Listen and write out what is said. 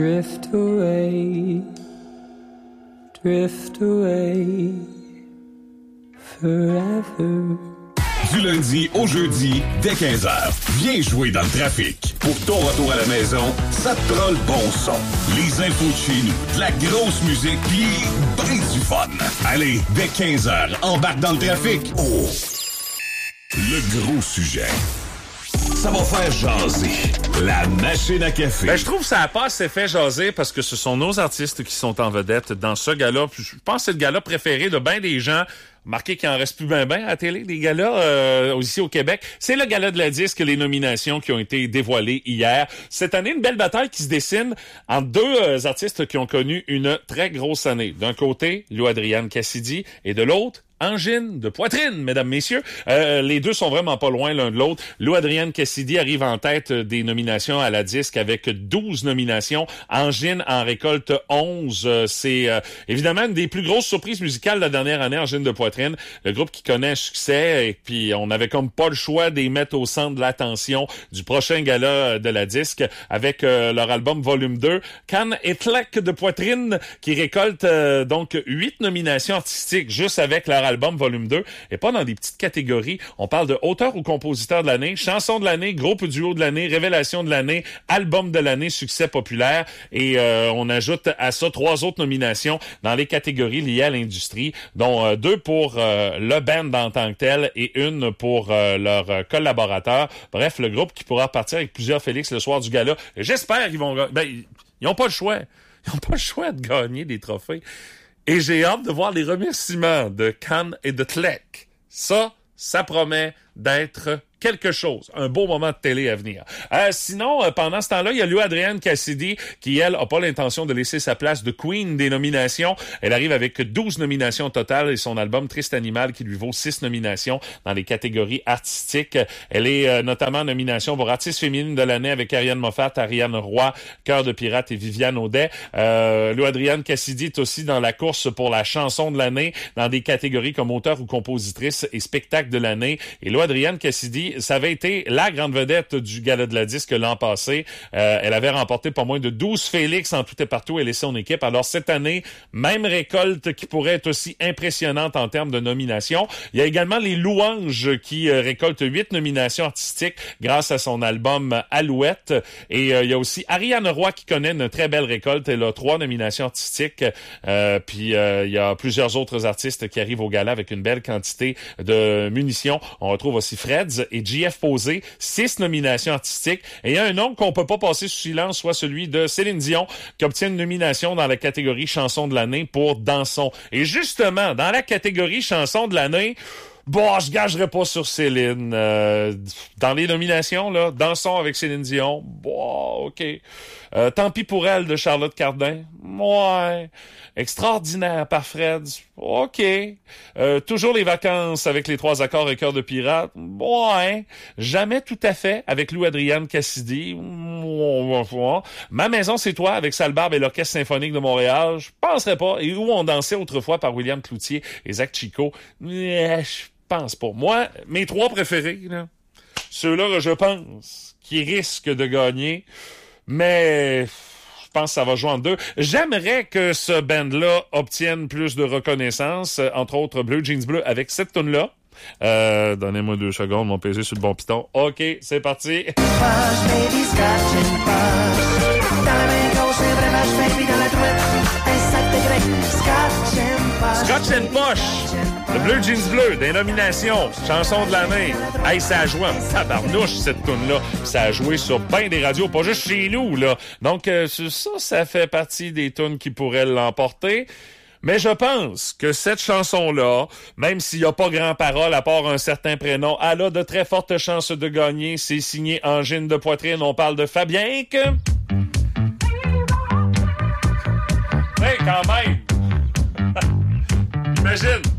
drift away forever. Du lundi au jeudi, dès 15h, viens jouer dans le trafic. Pour ton retour à la maison, ça te prend le bon son. Les infos de chez nous, de la grosse musique, pis ben du fun. Allez, dès 15h, embarque dans le trafic. Oh! Le gros sujet. Ça va faire jaser. La machine à café. Ben, je trouve que ça n'a pas assez fait jaser parce que ce sont nos artistes qui sont en vedette dans ce gala. Je pense que c'est le gala préféré de bien des gens. Remarquez qu'il en reste plus ben à la télé, des galas ici au Québec. C'est le gala de la disque, les nominations qui ont été dévoilées hier. Cette année, une belle bataille qui se dessine entre deux artistes qui ont connu une très grosse année. D'un côté, Lou Adrian Cassidy, et de l'autre, angine de poitrine, mesdames, messieurs. Les deux sont vraiment pas loin l'un de l'autre. Lou Adrian Cassidy arrive en tête des nominations à la disque avec 12 nominations. Angine en récolte 11. C'est évidemment une des plus grosses surprises musicales de la dernière année, Angine de poitrine. Le groupe qui connaît un succès, et puis on avait comme pas le choix de les mettre au centre de l'attention du prochain gala de la disque avec leur album Volume 2. Can et Tlek de poitrine qui récolte donc 8 nominations artistiques juste avec leur album Volume 2 et pas dans des petites catégories. On parle de auteur ou compositeur de l'année, chanson de l'année, groupe duo de l'année, révélation de l'année, album de l'année, succès populaire et on ajoute à ça 3 autres nominations dans les catégories liées à l'industrie, dont 2 pour le band en tant que tel et une pour leurs collaborateurs. Bref, le groupe qui pourra partir avec plusieurs Félix le soir du gala. J'espère qu'ils vont... ils n'ont pas le choix. Ils n'ont pas le choix de gagner des trophées. Et j'ai hâte de voir les remerciements de Can et de Tlek. Ça promet d'être quelque chose. Un beau moment de télé à venir. Sinon, pendant ce temps-là, il y a Lou Adrian Cassidy qui, elle, a pas l'intention de laisser sa place de Queen des nominations. Elle arrive avec 12 nominations totales et son album Triste Animal qui lui vaut 6 nominations dans les catégories artistiques. Elle est notamment en nomination pour artiste féminine de l'année avec Ariane Moffat, Ariane Roy, Cœur de pirate et Viviane Audet. Lou Adrian Cassidy est aussi dans la course pour la chanson de l'année dans des catégories comme auteur ou compositrice et spectacle de l'année. Et Lou Adrian Cassidy, ça avait été la grande vedette du gala de la disque l'an passé. Elle avait remporté pas moins de 12 Félix en tout et partout, elle et son équipe. Alors cette année, même récolte qui pourrait être aussi impressionnante en termes de nominations. Il y a également les Louanges qui récoltent 8 nominations artistiques grâce à son album Alouette. Et il y a aussi Ariane Roy qui connaît une très belle récolte. Elle a 3 nominations artistiques. Puis il y a plusieurs autres artistes qui arrivent au gala avec une belle quantité de munitions. On retrouve aussi Freds et J.F. Posé, 6 nominations artistiques. Et il y a un nom qu'on peut pas passer sous silence, soit celui de Céline Dion, qui obtient une nomination dans la catégorie chanson de l'année pour Dansons. Et justement, dans la catégorie chanson de l'année, bon, je gagerai pas sur Céline. Dans les nominations, là, Dansons avec Céline Dion, bon, OK. Tant pis pour elle de Charlotte Cardin, ouais. Extraordinaire par Fred, OK. Toujours les vacances avec les 3 accords et Cœur de pirate, ouais. Jamais tout à fait avec Lou Adrian Cassidy, Ma maison c'est toi avec Sale Barbe et l'Orchestre symphonique de Montréal, je penserais pas. Et où on dansait autrefois par William Cloutier et Zach Chico, je pense pas. Moi, mes 3 préférés, là, ceux-là, je pense, qui risquent de gagner, mais je pense que ça va jouer en 2. J'aimerais que ce band-là obtienne plus de reconnaissance, entre autres Bleu Jeans Bleu avec cette tune-là. Donnez-moi 2 secondes, mon PC sur le bon piton. OK, c'est parti. Scotch and Posh. Le Bleu Jeans Bleu, des nominations, chanson de l'année. Hey, ça a joué en tabarnouche, cette tune-là. Ça a joué sur bien des radios, pas juste chez nous, là. Donc, ça fait partie des tunes qui pourraient l'emporter. Mais je pense que cette chanson-là, même s'il n'y a pas grand parole à part un certain prénom, elle a de très fortes chances de gagner. C'est signé Angine de poitrine. On parle de Fabien. Hey, quand même! Imagine!